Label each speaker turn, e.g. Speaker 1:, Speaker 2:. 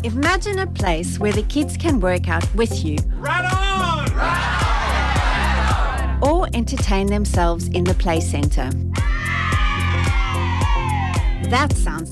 Speaker 1: Imagine a place where the kids can work out with you.
Speaker 2: Right on!
Speaker 1: Or entertain themselves in the play centre. That sounds